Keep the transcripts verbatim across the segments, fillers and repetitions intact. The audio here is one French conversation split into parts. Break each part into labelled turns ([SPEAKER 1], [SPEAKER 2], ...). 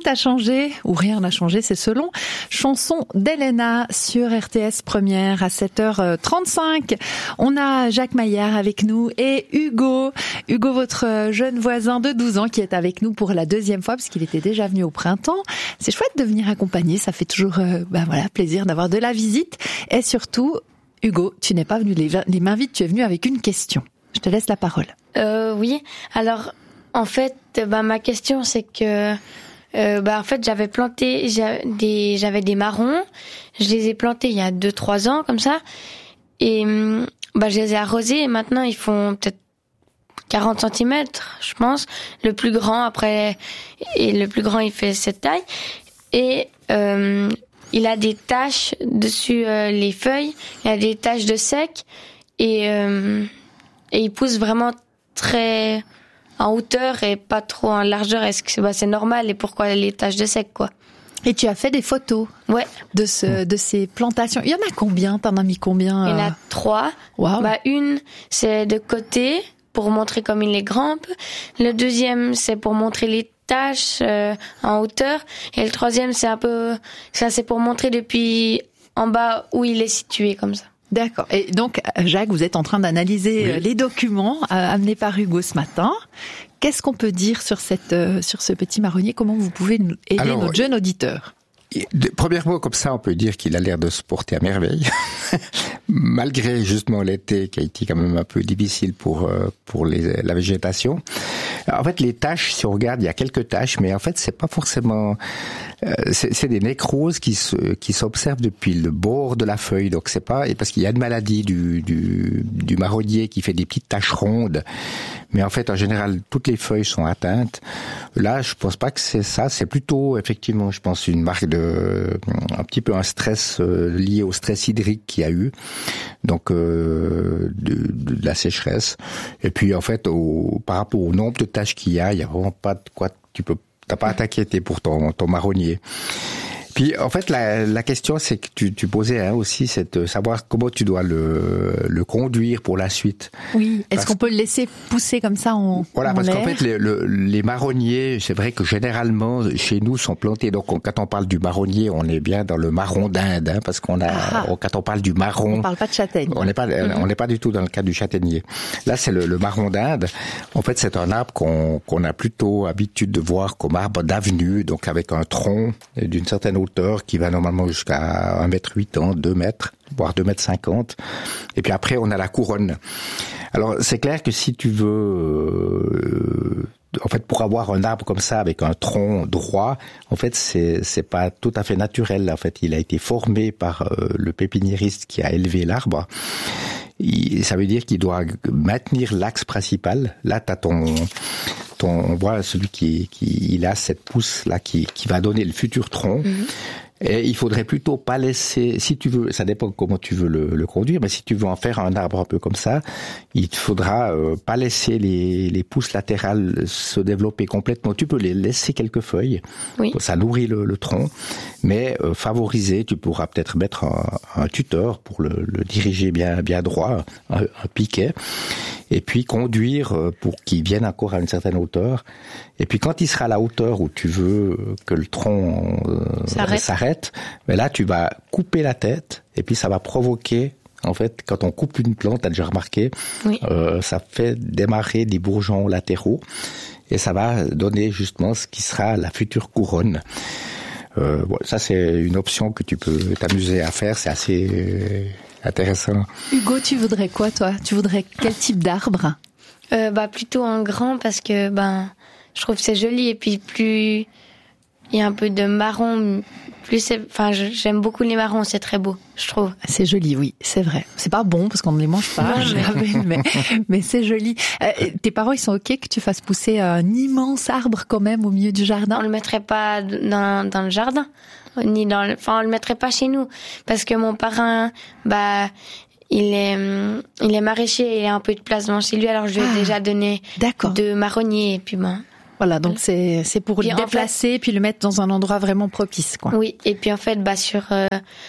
[SPEAKER 1] a changé, ou rien n'a changé, c'est selon. Chanson d'Elena sur R T S Première à sept heures trente-cinq. On a Jacques Maillard avec nous et Hugo. Hugo, votre jeune voisin de douze ans qui est avec nous pour la deuxième fois, parce qu'il était déjà venu au printemps. C'est chouette de venir accompagner, ça fait toujours euh, ben voilà, plaisir d'avoir de la visite. Et surtout, Hugo, tu n'es pas venu les, les mains vides, tu es venu avec une question. Je te laisse la parole.
[SPEAKER 2] Euh, oui, alors en fait, bah, ma question c'est que euh, bah, en fait j'avais planté j'avais des, j'avais des marrons, je les ai plantés il y a deux trois ans comme ça, et bah, je les ai arrosés et maintenant ils font peut-être quarante centimètres, je pense. Le plus grand après, et le plus grand il fait cette taille, et euh, il a des taches dessus euh, les feuilles, il a des taches de sec, et euh, et il pousse vraiment très en hauteur et pas trop en largeur. Est-ce que c'est, bah, c'est normal, et pourquoi les taches de sec, quoi?
[SPEAKER 1] Et tu as fait des photos
[SPEAKER 2] ouais.
[SPEAKER 1] de, ce, de ces plantations. Il y en a combien? T'en as mis combien?
[SPEAKER 2] Il y en a trois.
[SPEAKER 1] Wow.
[SPEAKER 2] Bah, une, c'est de côté pour montrer comme il est grand. Le deuxième, c'est pour montrer les taches euh, en hauteur. Et le troisième, c'est un peu, ça c'est pour montrer depuis en bas où il est situé, comme ça.
[SPEAKER 1] D'accord. Et donc, Jacques, vous êtes en train d'analyser oui. les documents euh, amenés par Hugo ce matin. Qu'est-ce qu'on peut dire sur cette, euh, sur ce petit marronnier? Comment vous pouvez nous aider Alors, notre jeune auditeur?
[SPEAKER 3] Premièrement, comme ça, on peut dire qu'il a l'air de se porter à merveille, malgré justement l'été qui a été quand même un peu difficile pour euh, pour les, la végétation. En fait, les taches, si on regarde, il y a quelques taches, mais en fait, c'est pas forcément. Euh, c'est, c'est des nécroses qui se qui s'observent depuis le bord de la feuille. Donc c'est pas parce qu'il y a une maladie du du du marronnier qui fait des petites taches rondes. Mais en fait, en général, toutes les feuilles sont atteintes. Là, je pense pas que c'est ça. C'est plutôt, effectivement, je pense, une marque de, un petit peu un stress euh, lié au stress hydrique qu'il y a eu. Donc, euh, de, de la sécheresse. Et puis, en fait, au, par rapport au nombre de tâches qu'il y a, il y a vraiment pas de quoi, tu peux, t'as pas à t'inquiéter pour ton, ton marronnier. Puis en fait la, la question c'est que tu, tu posais hein, aussi, c'est de savoir comment tu dois le, le conduire pour la suite.
[SPEAKER 1] Oui. Est-ce Parce... qu'on peut le laisser pousser comme ça en
[SPEAKER 3] Voilà,
[SPEAKER 1] en
[SPEAKER 3] parce
[SPEAKER 1] l'air?
[SPEAKER 3] qu'en fait les, le, les marronniers, c'est vrai que généralement chez nous sont plantés. Donc on, quand on parle du marronnier, on est bien dans le marron d'Inde, hein, parce qu'on a. On, quand on parle du marron,
[SPEAKER 1] on parle pas de châtaigne.
[SPEAKER 3] On n'est pas, mm-hmm. on n'est pas du tout dans le cas du châtaignier. Là c'est le, le marron d'Inde. En fait c'est un arbre qu'on, qu'on a plutôt habitude de voir comme arbre d'avenue, donc avec un tronc d'une certaine hauteur qui va normalement jusqu'à un mètre huit ans, deux mètres, voire deux mètres cinquante. Et puis après, on a la couronne. Alors, c'est clair que si tu veux, euh, en fait, pour avoir un arbre comme ça avec un tronc droit, en fait, c'est c'est pas tout à fait naturel. En fait, il a été formé par euh, le pépiniériste qui a élevé l'arbre. Il, ça veut dire qu'il doit maintenir l'axe principal. Là, t'as ton ton, on voit celui qui qui il a cette pousse là qui qui va donner le futur tronc. Mm-hmm. Et il faudrait plutôt pas laisser, si tu veux, ça dépend comment tu veux le, le conduire, mais si tu veux en faire un arbre un peu comme ça, il faudra euh, pas laisser les, les pousses latérales se développer complètement. Tu peux les laisser quelques feuilles, oui. Ça nourrit le, le tronc, mais euh, favoriser, tu pourras peut-être mettre un, un tuteur pour le, le diriger bien, bien droit, un, un piquet, et puis conduire pour qu'il vienne encore à une certaine hauteur. Et puis quand il sera à la hauteur où tu veux que le tronc euh, s'arrête. s'arrête, mais là tu vas couper la tête et puis ça va provoquer, en fait, quand on coupe une plante, t'as déjà remarqué, oui. euh, ça fait démarrer des bourgeons latéraux et ça va donner justement ce qui sera la future couronne. Euh, bon, ça c'est une option que tu peux t'amuser à faire, c'est assez euh, intéressant.
[SPEAKER 1] Hugo, tu voudrais quoi toi? Tu voudrais quel type d'arbre?
[SPEAKER 2] euh, Bah plutôt un grand parce que ben je trouve que c'est joli, et puis plus il y a un peu de marron, plus c'est, enfin j'aime beaucoup les marrons, c'est très beau, je trouve.
[SPEAKER 1] C'est joli, oui, c'est vrai. C'est pas bon parce qu'on ne les mange pas, non, mais... mais mais c'est joli. Euh, tes parents ils sont ok que tu fasses pousser un immense arbre quand même au milieu du jardin?
[SPEAKER 2] On le mettrait pas dans dans le jardin, ni dans, le... enfin on le mettrait pas chez nous parce que mon parrain, bah il est il est maraîcher et il a un peu de place devant chez lui, alors je lui ai ah, déjà donné d'accord. de marronniers et puis ben.
[SPEAKER 1] Voilà, donc c'est c'est pour puis le déplacer et fait, puis le mettre dans un endroit vraiment propice, quoi.
[SPEAKER 2] Oui, et puis en fait, bah sur euh,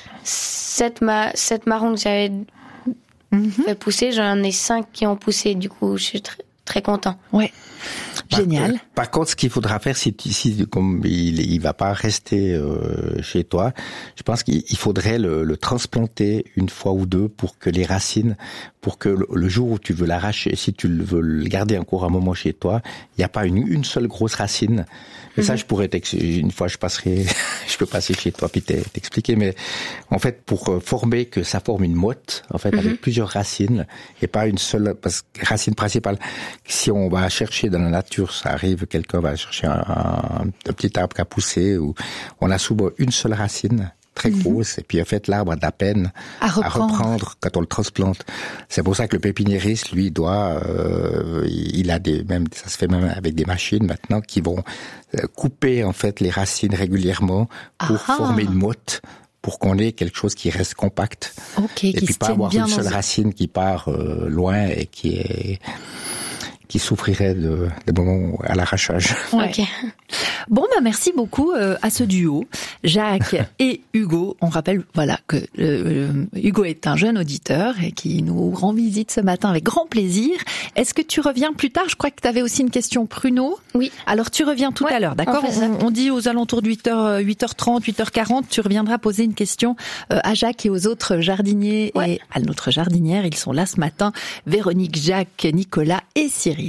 [SPEAKER 2] sept ma sept marrons que j'avais mm-hmm. fait pousser, j'en ai cinq qui ont poussé. Du coup, je suis très très content.
[SPEAKER 1] Ouais. Génial.
[SPEAKER 3] Par, par contre, ce qu'il faudra faire, si, si comme il il va pas rester euh, chez toi, je pense qu'il faudrait le, le transplanter une fois ou deux pour que les racines, pour que le, le jour où tu veux l'arracher, si tu veux le garder encore un moment chez toi, il n'y a pas une, une seule grosse racine. Mais mm-hmm. ça, je pourrais une fois, je passerai, je peux passer chez toi puis t'expliquer. Mais en fait, pour former que ça forme une motte, en fait, mm-hmm. avec plusieurs racines et pas une seule parce que racine principale. Si on va chercher dans la nature, ça arrive, quelqu'un va chercher un, un, un petit arbre qui a poussé, où on a souvent une seule racine très grosse, mmh. et puis en fait l'arbre a de la peine
[SPEAKER 1] à reprendre.
[SPEAKER 3] à reprendre quand on le transplante. C'est pour ça que le pépiniériste, lui, doit, euh, il a des, même ça se fait même avec des machines maintenant qui vont couper en fait les racines régulièrement pour Aha. former une motte, pour qu'on ait quelque chose qui reste compact.
[SPEAKER 1] Okay,
[SPEAKER 3] et
[SPEAKER 1] qui
[SPEAKER 3] puis pas avoir une seule
[SPEAKER 1] dans...
[SPEAKER 3] racine qui part euh, loin et qui est qui souffrirait de, de moments à l'arrachage.
[SPEAKER 1] Ouais. Okay. Bon, bah merci beaucoup euh, à ce duo, Jacques et Hugo. On rappelle, voilà, que euh, Hugo est un jeune auditeur et qui nous rend visite ce matin avec grand plaisir. Est-ce que tu reviens plus tard? Je crois que tu avais aussi une question, Pruno.
[SPEAKER 2] Oui.
[SPEAKER 1] Alors tu reviens tout
[SPEAKER 2] ouais,
[SPEAKER 1] à l'heure, d'accord? on, on dit aux alentours de huit heures, huit heures trente, huit heures quarante, tu reviendras poser une question euh, à Jacques et aux autres jardiniers ouais. et à notre jardinière. Ils sont là ce matin, Véronique, Jacques, Nicolas et Cyril.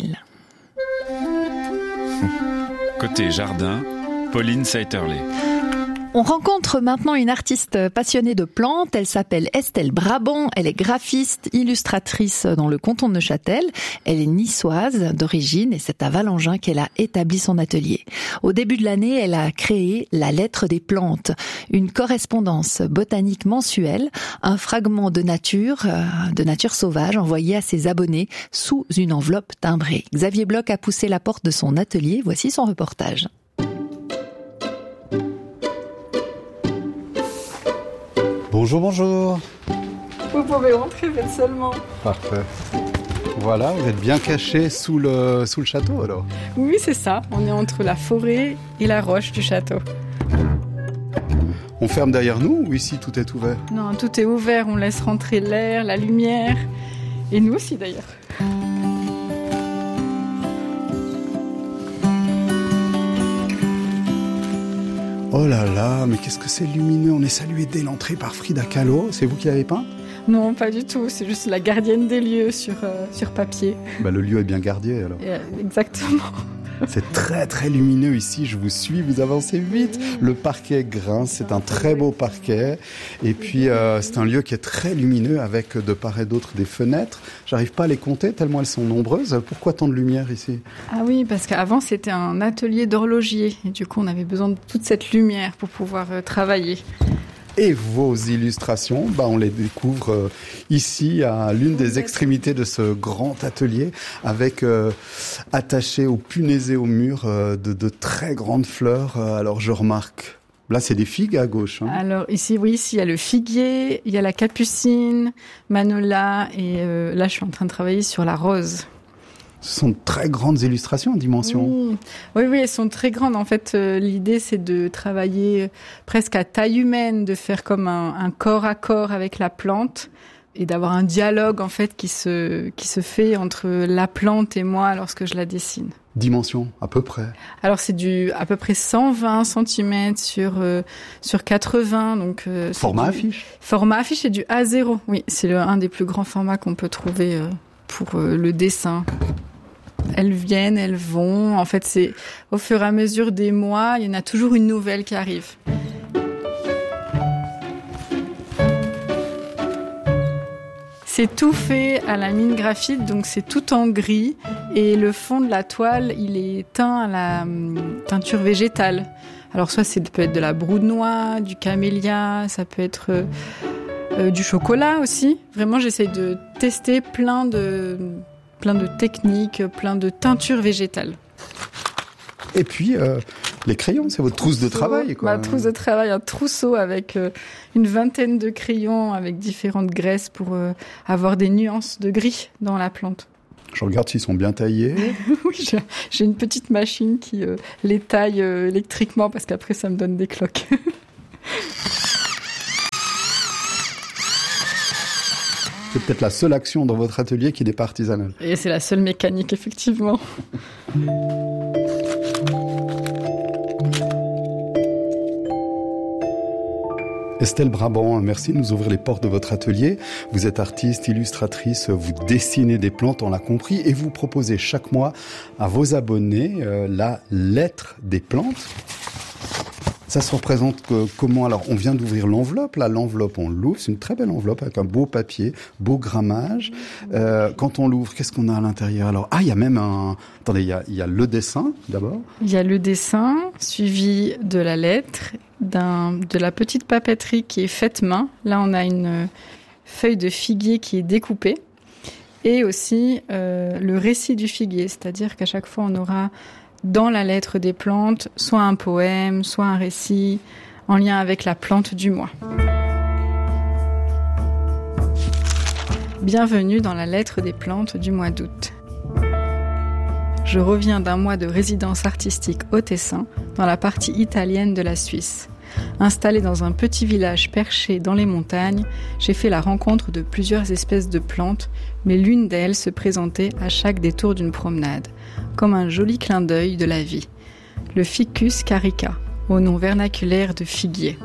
[SPEAKER 4] Côté jardin, Pauline Saiterley.
[SPEAKER 1] On rencontre maintenant une artiste passionnée de plantes. Elle s'appelle Estelle Brabant. Elle est graphiste, illustratrice dans le canton de Neuchâtel. Elle est niçoise d'origine et c'est à Valangin qu'elle a établi son atelier. Au début de l'année, elle a créé la lettre des plantes, une correspondance botanique mensuelle, un fragment de nature, de nature sauvage envoyé à ses abonnés sous une enveloppe timbrée. Xavier Bloch a poussé la porte de son atelier. Voici son reportage.
[SPEAKER 5] Bonjour, bonjour.
[SPEAKER 6] Vous pouvez rentrer, faites seulement.
[SPEAKER 5] Parfait. Voilà, vous êtes bien caché sous le, sous le château alors?
[SPEAKER 6] Oui, c'est ça. On est entre la forêt et la roche du château.
[SPEAKER 5] On ferme derrière nous ou ici tout est ouvert?
[SPEAKER 6] Non, tout est ouvert. On laisse rentrer l'air, la lumière. Et nous aussi d'ailleurs.
[SPEAKER 5] Oh là là, mais qu'est-ce que c'est lumineux. On est salué dès l'entrée par Frida Kahlo. C'est vous qui l'avez peint?
[SPEAKER 6] Non, pas du tout. C'est juste la gardienne des lieux sur, euh, sur papier.
[SPEAKER 5] Bah, le lieu est bien gardé alors.
[SPEAKER 6] Euh, exactement.
[SPEAKER 5] C'est très très lumineux ici, je vous suis, vous avancez vite. Le parquet grince, c'est un très beau parquet. Et puis euh, c'est un lieu qui est très lumineux avec de part et d'autre des fenêtres. J'arrive pas à les compter tellement elles sont nombreuses. Pourquoi tant de lumière ici?
[SPEAKER 6] Ah oui, parce qu'avant c'était un atelier d'horloger. Et du coup on avait besoin de toute cette lumière pour pouvoir euh, travailler.
[SPEAKER 5] Et vos illustrations, bah on les découvre euh, ici à l'une des extrémités de ce grand atelier avec euh, attaché ou punaisé au mur euh, de, de très grandes fleurs. Euh, alors je remarque, là c'est des figues à gauche. Hein.
[SPEAKER 6] Alors ici, oui, ici il y a le figuier, il y a la capucine, Manola et euh, là je suis en train de travailler sur la rose.
[SPEAKER 5] Ce sont de très grandes illustrations en dimension.
[SPEAKER 6] Oui, oui, oui, elles sont très grandes. En fait, euh, l'idée, c'est de travailler presque à taille humaine, de faire comme un, un corps à corps avec la plante et d'avoir un dialogue, en fait, qui se, qui se fait entre la plante et moi lorsque je la dessine.
[SPEAKER 5] Dimension, à peu près?
[SPEAKER 6] Alors, c'est du, à peu près cent vingt centimètres sur, euh, sur quatre-vingts. Donc, euh,
[SPEAKER 5] format
[SPEAKER 6] du,
[SPEAKER 5] affiche?
[SPEAKER 6] Format affiche, c'est du A zéro. Oui, c'est le, un des plus grands formats qu'on peut trouver euh, pour euh, le dessin. Elles viennent, elles vont. En fait, c'est au fur et à mesure des mois, il y en a toujours une nouvelle qui arrive. C'est tout fait à la mine graphite, donc c'est tout en gris. Et le fond de la toile, il est teint à la hum, teinture végétale. Alors soit ça peut être de la broue de noix, du camélia, ça peut être euh, euh, du chocolat aussi. Vraiment, j'essaye de tester plein de... plein de techniques, plein de teintures végétales.
[SPEAKER 5] Et puis, euh, les crayons, c'est votre trousse de travail, quoi.
[SPEAKER 6] Ma trousse de travail, un trousseau avec euh, une vingtaine de crayons avec différentes graisses pour euh, avoir des nuances de gris dans la plante.
[SPEAKER 5] Je regarde s'ils sont bien taillés.
[SPEAKER 6] Oui, j'ai, j'ai une petite machine qui euh, les taille euh, électriquement parce qu'après ça me donne des cloques.
[SPEAKER 5] C'est peut-être la seule action dans votre atelier qui n'est pas artisanale.
[SPEAKER 6] Et c'est la seule mécanique, effectivement.
[SPEAKER 5] Estelle Brabant, merci de nous ouvrir les portes de votre atelier. Vous êtes artiste, illustratrice, vous dessinez des plantes, on l'a compris, et vous proposez chaque mois à vos abonnés euh, la lettre des plantes. Ça se représente que, comment? Alors, on vient d'ouvrir l'enveloppe. Là, l'enveloppe, on l'ouvre. C'est une très belle enveloppe avec un beau papier, beau grammage. Euh, quand on l'ouvre, qu'est-ce qu'on a à l'intérieur? Alors, ah, il y a même un... Attendez, il y a, il y a le dessin, d'abord.
[SPEAKER 6] Il y a le dessin, suivi de la lettre, d'un, de la petite papeterie qui est faite main. Là, on a une feuille de figuier qui est découpée. Et aussi euh, le récit du figuier. C'est-à-dire qu'à chaque fois, on aura... dans la lettre des plantes, soit un poème, soit un récit en lien avec la plante du mois. Bienvenue dans la lettre des plantes du mois d'août. Je reviens d'un mois de résidence artistique au Tessin, dans la partie italienne de la Suisse. Installée dans un petit village perché dans les montagnes, j'ai fait la rencontre de plusieurs espèces de plantes, mais l'une d'elles se présentait à chaque détour d'une promenade, comme un joli clin d'œil de la vie. Le Ficus carica, au nom vernaculaire de figuier.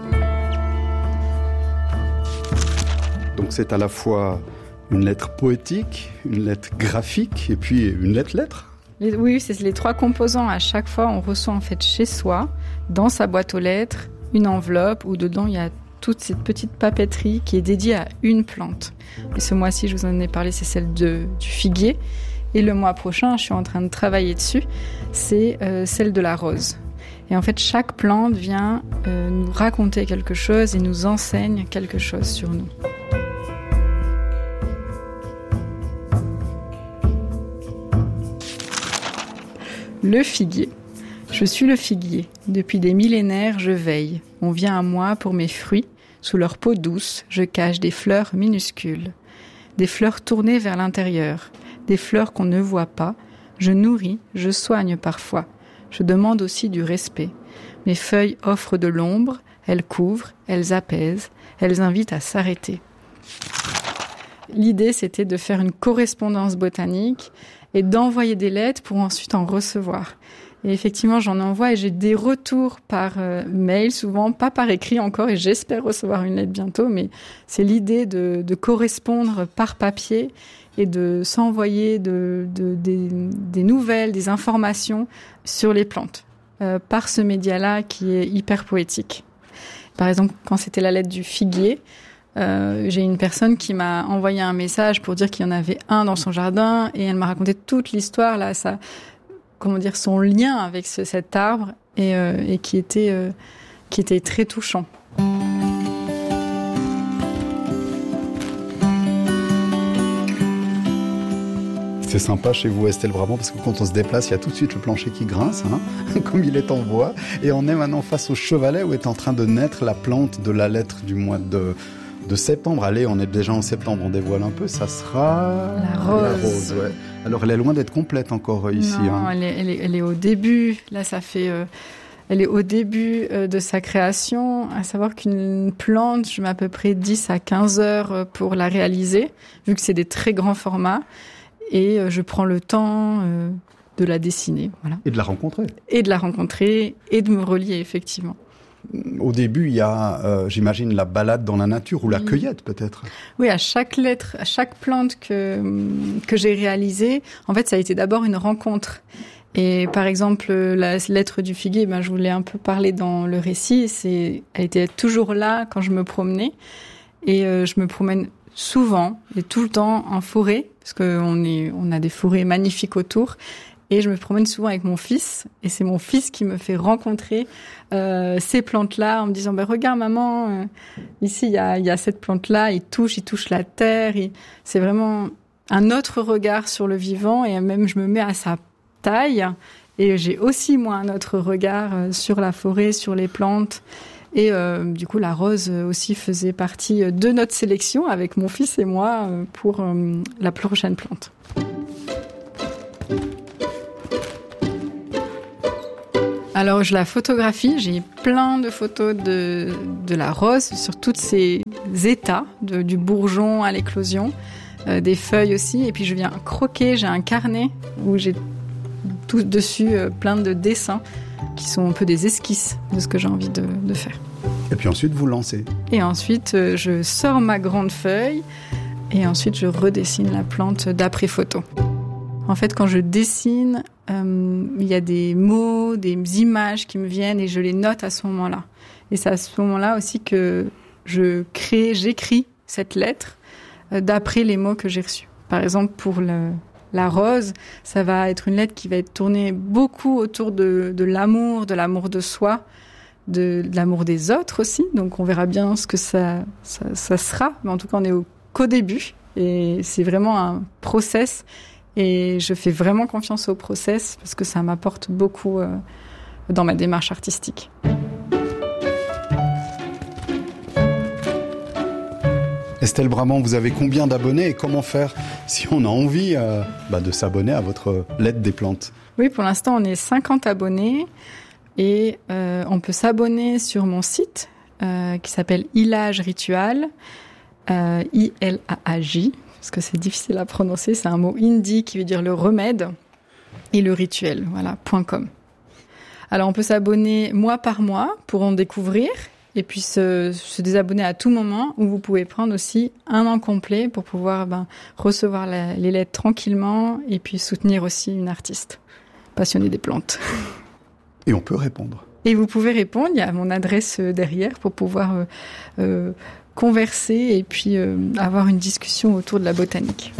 [SPEAKER 5] Donc c'est à la fois une lettre poétique, une lettre graphique et puis une lettre-lettre.
[SPEAKER 6] Les, oui, c'est les trois composants. À chaque fois, on reçoit en fait chez soi, dans sa boîte aux lettres, une enveloppe où dedans il y a toute cette petite papeterie qui est dédiée à une plante. Et ce mois-ci, je vous en ai parlé, c'est celle de, du figuier. Et le mois prochain, je suis en train de travailler dessus, c'est euh, celle de la rose. Et en fait, chaque plante vient euh, nous raconter quelque chose et nous enseigne quelque chose sur nous. Le figuier. Je suis le figuier. Depuis des millénaires, je veille. On vient à moi pour mes fruits. Sous leur peau douce, je cache des fleurs minuscules. Des fleurs tournées vers l'intérieur. Des fleurs qu'on ne voit pas. Je nourris, je soigne parfois. Je demande aussi du respect. Mes feuilles offrent de l'ombre. Elles couvrent, elles apaisent. Elles invitent à s'arrêter. L'idée, c'était de faire une correspondance botanique et d'envoyer des lettres pour ensuite en recevoir. Et effectivement, j'en envoie et j'ai des retours par euh, mail, souvent pas par écrit encore, et j'espère recevoir une lettre bientôt, mais c'est l'idée de, de correspondre par papier et de s'envoyer de, de, des, des nouvelles, des informations sur les plantes, euh, par ce média-là qui est hyper poétique. Par exemple, quand c'était la lettre du figuier, Euh, j'ai une personne qui m'a envoyé un message pour dire qu'il y en avait un dans son jardin et elle m'a raconté toute l'histoire, là, ça, comment dire, son lien avec ce, cet arbre et, euh, et qui était, euh, qui était très touchant.
[SPEAKER 5] C'est sympa chez vous, Estelle Brabant, parce que quand on se déplace, il y a tout de suite le plancher qui grince, hein, comme il est en bois. Et on est maintenant face au chevalet où est en train de naître la plante de la lettre du mois de... de septembre. Allez, on est déjà en septembre, on dévoile un peu, ça sera...
[SPEAKER 6] La rose.
[SPEAKER 5] La rose, ouais. Alors, elle est loin d'être complète encore ici.
[SPEAKER 6] Non,
[SPEAKER 5] hein.
[SPEAKER 6] elle, est, elle, est, elle est au début. Là, ça fait... Euh, elle est au début euh, de sa création. À savoir qu'une plante, je mets à peu près dix à quinze heures pour la réaliser, vu que c'est des très grands formats. Et euh, je prends le temps euh, de la dessiner. Voilà.
[SPEAKER 5] Et de la rencontrer.
[SPEAKER 6] Et de la rencontrer et de me relier, effectivement.
[SPEAKER 5] Au début, il y a, euh, j'imagine, la balade dans la nature ou la cueillette, peut-être.
[SPEAKER 6] Oui, à chaque lettre, à chaque plante que que j'ai réalisée, en fait, ça a été d'abord une rencontre. Et par exemple, la lettre du figuier, ben, je voulais un peu parler dans le récit. C'est, elle était toujours là quand je me promenais. Et euh, je me promène souvent et tout le temps en forêt, parce qu'on est, on a des forêts magnifiques autour. Et je me promène souvent avec mon fils, et c'est mon fils qui me fait rencontrer euh, ces plantes-là en me disant bah, « Regarde maman, euh, ici il y a, y a cette plante-là, il touche, il touche la terre. » C'est vraiment un autre regard sur le vivant, et même je me mets à sa taille, et j'ai aussi moi un autre regard sur la forêt, sur les plantes. Et euh, du coup, la rose aussi faisait partie de notre sélection avec mon fils et moi pour euh, la prochaine plante. Alors, je la photographie. J'ai plein de photos de, de la rose sur tous ces états, de, du bourgeon à l'éclosion. euh, des feuilles aussi. Et puis je viens croquer, j'ai un carnet où j'ai tout dessus euh, plein de dessins qui sont un peu des esquisses de ce que j'ai envie de, de faire.
[SPEAKER 5] Et puis ensuite, vous lancez.
[SPEAKER 6] Et ensuite, euh, je sors ma grande feuille et ensuite je redessine la plante d'après photo. En fait, quand je dessine, euh, il y a des mots, des images qui me viennent et je les note à ce moment-là. Et c'est à ce moment-là aussi que je crée, j'écris cette lettre euh, d'après les mots que j'ai reçus. Par exemple, pour le, la rose, ça va être une lettre qui va être tournée beaucoup autour de, de l'amour, de l'amour de soi, de, de l'amour des autres aussi. Donc on verra bien ce que ça, ça, ça sera. Mais en tout cas, on est au, qu'au début. Et c'est vraiment un process. Et je fais vraiment confiance au process parce que ça m'apporte beaucoup euh, dans ma démarche artistique.
[SPEAKER 5] Estelle Brabant, vous avez combien d'abonnés et comment faire si on a envie euh, bah, de s'abonner à votre lettre des plantes?
[SPEAKER 6] Oui, pour l'instant, on est cinquante abonnés et euh, on peut s'abonner sur mon site euh, qui s'appelle Ilage Ritual, euh, I L A A J, parce que c'est difficile à prononcer, c'est un mot hindi qui veut dire le remède et le rituel, voilà, .com. Alors on peut s'abonner mois par mois pour en découvrir et puis se, se désabonner à tout moment, où vous pouvez prendre aussi un an complet pour pouvoir ben, recevoir la, les lettres tranquillement et puis soutenir aussi une artiste passionnée des plantes.
[SPEAKER 5] Et on peut répondre.
[SPEAKER 6] Et vous pouvez répondre, il y a mon adresse derrière pour pouvoir euh, euh, converser et puis euh, avoir une discussion autour de la botanique.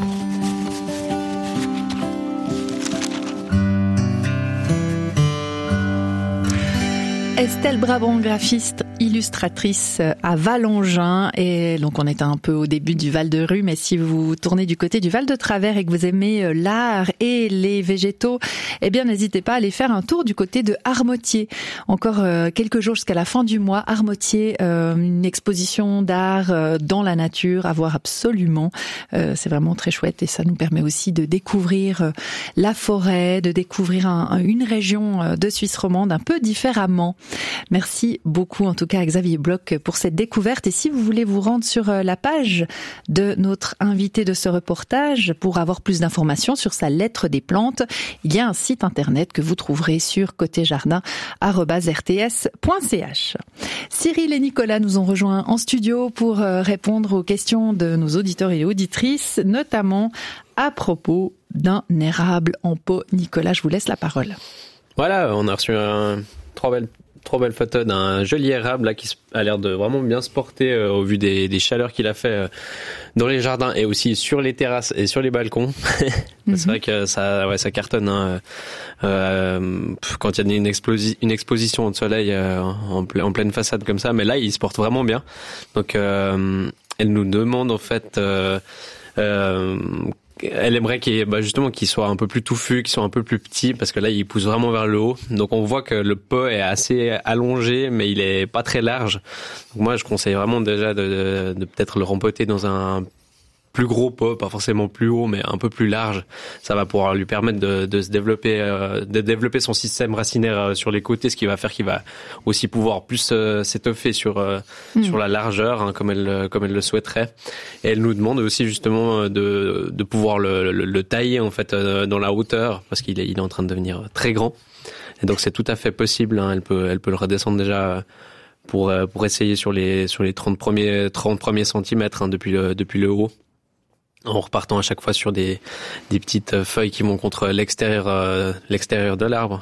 [SPEAKER 1] Estelle Brabant, graphiste, illustratrice à Valangin. Et donc on est un peu au début du Val de Rue, mais si vous tournez du côté du Val de Travers et que vous aimez l'art et les végétaux, eh bien n'hésitez pas à aller faire un tour du côté de Armotier. Encore euh, quelques jours jusqu'à la fin du mois, Armotier, euh, une exposition d'art euh, dans la nature à voir absolument. Euh, c'est vraiment très chouette et ça nous permet aussi de découvrir euh, la forêt, de découvrir un, un, une région euh, de Suisse romande un peu différemment. Merci beaucoup en tout cas à Xavier Bloch pour cette découverte. Et si vous voulez vous rendre sur la page de notre invité de ce reportage pour avoir plus d'informations sur sa lettre des plantes, il y a un site internet que vous trouverez sur côté jardin arobase r t s point c h. Cyril et Nicolas nous ont rejoints en studio pour répondre aux questions de nos auditeurs et auditrices, notamment à propos d'un érable en pot. Nicolas, je vous laisse la parole.
[SPEAKER 7] Voilà, on a reçu un, trois belles Trop belle photo d'un joli érable là, qui a l'air de vraiment bien se porter euh, au vu des, des chaleurs qu'il a fait euh, dans les jardins et aussi sur les terrasses et sur les balcons. Mm-hmm. C'est vrai que ça, ouais, ça cartonne hein, euh, quand il y a une, explosi- une exposition de soleil euh, en, ple- en pleine façade comme ça. Mais là, il se porte vraiment bien. Donc, euh, elle nous demande en fait... Euh, euh, Elle aimerait qu'il, bah justement, qu'il soit un peu plus touffu, qu'il soit un peu plus petit, parce que là, il pousse vraiment vers le haut. Donc, on voit que le pot est assez allongé, mais il est pas très large. Donc, moi, je conseille vraiment déjà de, de, de peut-être le rempoter dans un plus gros pot, pas forcément plus haut, mais un peu plus large. Ça va pouvoir lui permettre de, de se développer, euh, de développer son système racinaire euh, sur les côtés, ce qui va faire qu'il va aussi pouvoir plus euh, s'étoffer sur euh, mmh. sur la largeur, hein, comme elle comme elle le souhaiterait. Et elle nous demande aussi justement de de pouvoir le, le, le tailler en fait euh, dans la hauteur, parce qu'il est il est en train de devenir très grand. Et donc c'est tout à fait possible. Hein, elle peut elle peut le redescendre déjà pour pour essayer sur les sur les trente premiers trente premiers centimètres hein, depuis le depuis le haut, en repartant à chaque fois sur des des petites feuilles qui vont contre l'extérieur euh, l'extérieur de l'arbre.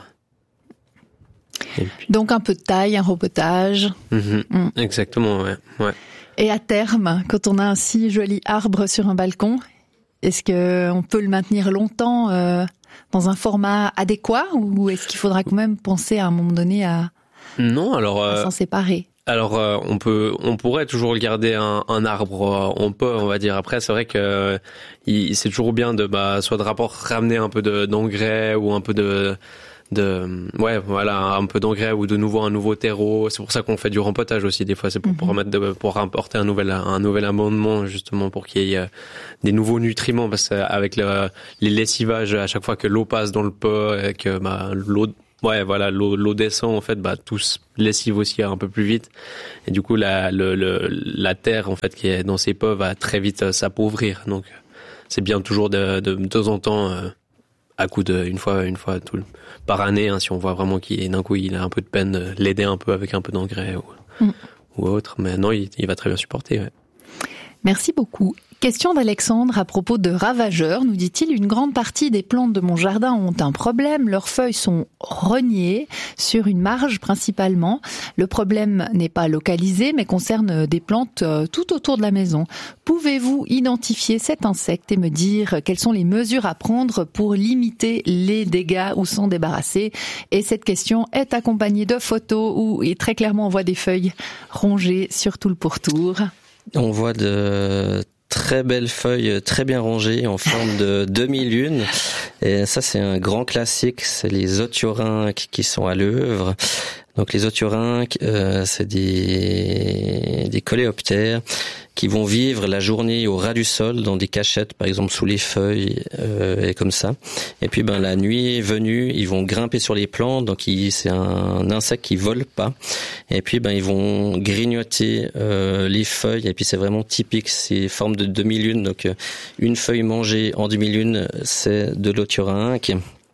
[SPEAKER 1] Puis... Donc un peu de taille, un repotage.
[SPEAKER 7] Mmh. Mmh. Exactement, ouais. ouais.
[SPEAKER 1] Et à terme, quand on a un si joli arbre sur un balcon, est-ce que on peut le maintenir longtemps euh, dans un format adéquat, ou est-ce qu'il faudra quand même penser à un moment donné à,
[SPEAKER 7] non, alors,
[SPEAKER 1] à
[SPEAKER 7] euh...
[SPEAKER 1] s'en séparer?
[SPEAKER 7] Alors euh, on peut, on pourrait toujours garder un, un arbre, on peut, on va dire. Après, c'est vrai que il, c'est toujours bien de, bah, soit de rapport ramener un peu de, d'engrais ou un peu de, de, ouais, voilà, un peu d'engrais ou de nouveau un nouveau terreau. C'est pour ça qu'on fait du rempotage aussi. Des fois, c'est pour, mm-hmm. pour remettre, de, pour apporter un nouvel, un nouvel amendement justement pour qu'il y ait des nouveaux nutriments, parce qu'avec le, les lessivages, à chaque fois que l'eau passe dans le pot et que bah, l'eau Ouais, voilà, l'eau, l'eau descend en fait, bah tout se lessive aussi un peu plus vite, et du coup la, le, le, la terre en fait qui est dans ces pots va très vite euh, s'appauvrir. Donc c'est bien toujours de, de, de temps en temps, euh, à coup de une fois, une fois tout le, par année, hein, si on voit vraiment qu'il d'un coup il a un peu de peine, de l'aider un peu avec un peu d'engrais ou, mm. ou autre. Mais non, il, il va très bien supporter. Ouais.
[SPEAKER 1] Merci beaucoup. Question d'Alexandre à propos de ravageurs, nous dit-il, une grande partie des plantes de mon jardin ont un problème, leurs feuilles sont rognées sur une marge principalement. Le problème n'est pas localisé mais concerne des plantes tout autour de la maison. Pouvez-vous identifier cet insecte et me dire quelles sont les mesures à prendre pour limiter les dégâts ou s'en débarrasser? Et cette question est accompagnée de photos où et très clairement on voit des feuilles rongées sur tout le pourtour.
[SPEAKER 8] On voit de très belles feuilles très bien rangées en forme de demi-lune. Et ça, c'est un grand classique. C'est les otiorynques qui sont à l'œuvre. Donc les otiorynques, euh, c'est des, des coléoptères qui vont vivre la journée au ras du sol dans des cachettes, par exemple sous les feuilles euh, et comme ça. Et puis ben la nuit venue, ils vont grimper sur les plantes. Donc ils, c'est un insecte qui vole pas. Et puis ben ils vont grignoter euh, les feuilles. Et puis c'est vraiment typique, c'est forme de demi-lune. Donc une feuille mangée en demi-lune, c'est de l'otiorynque.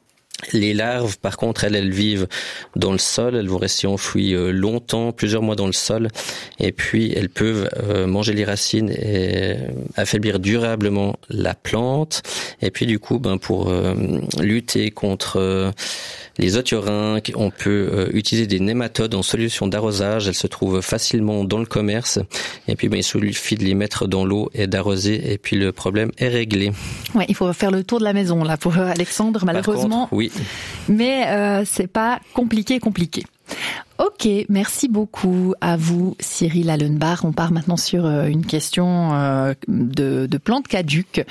[SPEAKER 8] Les larves, par contre, elles, elles vivent dans le sol, elles vont rester enfouies longtemps, plusieurs mois dans le sol, et puis elles peuvent manger les racines et affaiblir durablement la plante. Et puis du coup, ben pour lutter contre les otiorynques, on peut utiliser des nématodes en solution d'arrosage. Elles se trouvent facilement dans le commerce. Et puis ben il suffit de les mettre dans l'eau et d'arroser, et puis le problème est réglé.
[SPEAKER 1] Ouais, il faut faire le tour de la maison là pour Alexandre, malheureusement.
[SPEAKER 8] Par contre, oui.
[SPEAKER 1] Mais euh, c'est pas compliqué, compliqué. Ok, merci beaucoup à vous, Cyril Allenbach. On part maintenant sur une question euh, de, de plantes caduques.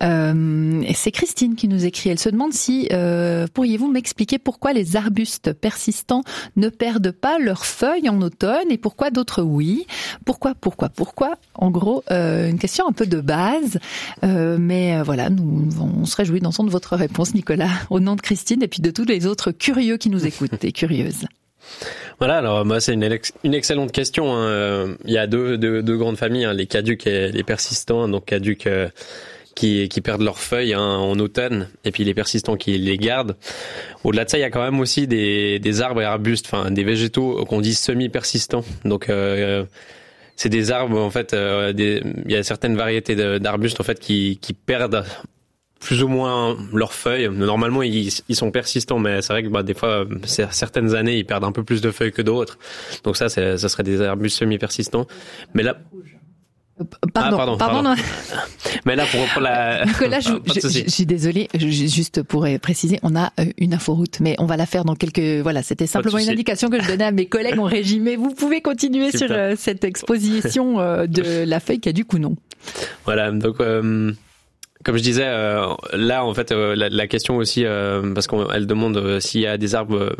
[SPEAKER 1] Euh, et c'est Christine qui nous écrit. Elle se demande si euh, pourriez-vous m'expliquer pourquoi les arbustes persistants ne perdent pas leurs feuilles en automne et pourquoi d'autres oui. Pourquoi, pourquoi, pourquoi. En gros, euh, une question un peu de base. Euh, mais euh, voilà, nous on se réjouit d'entendre votre réponse, Nicolas, au nom de Christine et puis de tous les autres curieux qui nous écoutent et curieuses.
[SPEAKER 7] Voilà, alors moi c'est une, ex- une excellente question. Hein. Il y a deux, deux, deux grandes familles, hein, les caducs et les persistants. Donc caducs euh, qui, qui perdent leurs feuilles hein, en automne, et puis les persistants qui les gardent. Au-delà de ça, il y a quand même aussi des, des arbres et arbustes, enfin des végétaux qu'on dit semi-persistants. Donc euh, c'est des arbres en fait. Euh, des, il y a certaines variétés de, d'arbustes en fait qui, qui perdent plus ou moins leurs feuilles. Normalement, ils, ils sont persistants, mais c'est vrai que bah, des fois, certaines années, ils perdent un peu plus de feuilles que d'autres. Donc ça, c'est, ça serait des arbustes semi-persistants. Mais là...
[SPEAKER 1] Pardon,
[SPEAKER 7] ah, pardon,
[SPEAKER 1] pardon.
[SPEAKER 7] pardon. Mais là, pour, pour la...
[SPEAKER 1] Nicolas, je, je, je, je suis désolée, je, juste pour préciser, on a une inforoute, mais on va la faire dans quelques... Voilà, c'était simplement une indication que je donnais à mes collègues en régie, mais vous pouvez continuer Super. sur euh, cette exposition euh, de la feuille caduque ou non.
[SPEAKER 7] Voilà, donc... Euh... Comme je disais, euh, là en fait euh, la, la question aussi, euh, parce qu'elle demande euh, s'il y a des arbres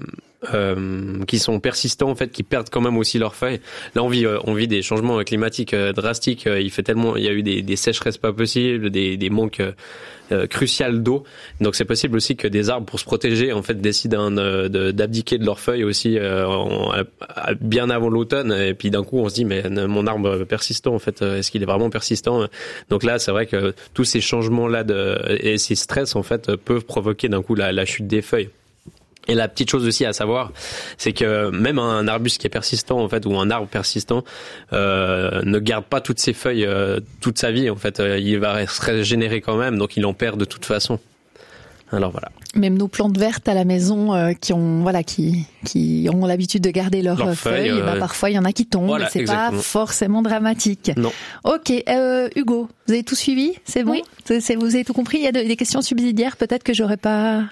[SPEAKER 7] euh, qui sont persistants en fait, qui perdent quand même aussi leurs feuilles. Là on vit, euh, on vit des changements climatiques euh, drastiques. Il fait tellement, il y a eu des, des sécheresses pas possibles, des, des manques euh, cruciaux d'eau. Donc c'est possible aussi que des arbres, pour se protéger, en fait, décident de, de, d'abdiquer de leurs feuilles aussi euh, en, à, bien avant l'automne. Et puis d'un coup on se dit mais mon arbre persistant en fait, est-ce qu'il est vraiment persistant? Donc là c'est vrai que tous ces changements là de, et ces stress en fait peuvent provoquer d'un coup la, la chute des feuilles. Et la petite chose aussi à savoir, c'est que même un arbuste qui est persistant en fait, ou un arbre persistant, euh, ne garde pas toutes ses feuilles euh, toute sa vie en fait. Euh, il va se régénérer quand même, donc il en perd de toute façon. Alors voilà.
[SPEAKER 1] Même nos plantes vertes à la maison euh, qui ont voilà qui qui ont l'habitude de garder leurs, leurs feuilles, feuilles euh... bah, parfois il y en a qui tombent, voilà, c'est exactement. Pas forcément dramatique.
[SPEAKER 7] Non.
[SPEAKER 1] Ok, euh, Hugo, vous avez tout suivi? C'est bon? Oui. c'est, c'est, vous avez tout compris? Il y a de, des questions subsidiaires peut-être que j'aurais pas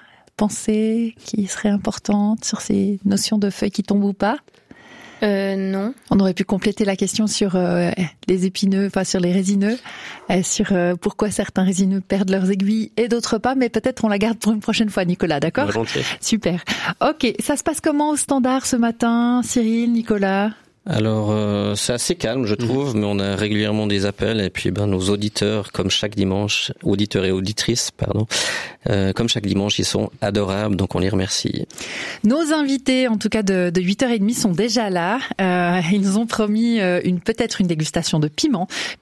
[SPEAKER 1] pensé qui seraient importantes sur ces notions de feuilles qui tombent ou pas?
[SPEAKER 2] Euh, non.
[SPEAKER 1] On aurait pu compléter la question sur euh, les épineux, enfin sur les résineux, euh, sur euh, pourquoi certains résineux perdent leurs aiguilles et d'autres pas, mais peut-être on la garde pour une prochaine fois, Nicolas, d'accord?
[SPEAKER 7] Volontiers.
[SPEAKER 1] Super. Ok, ça se passe comment au standard ce matin, Cyril, Nicolas?
[SPEAKER 8] Alors euh, c'est assez calme je trouve, mmh. mais on a régulièrement des appels et puis ben nos auditeurs comme chaque dimanche, auditeurs et auditrices pardon, euh, comme chaque dimanche ils sont adorables, donc on les remercie.
[SPEAKER 1] Nos invités en tout cas de, de huit heures trente sont déjà là, euh, ils nous ont promis euh, une peut-être une dégustation de piment.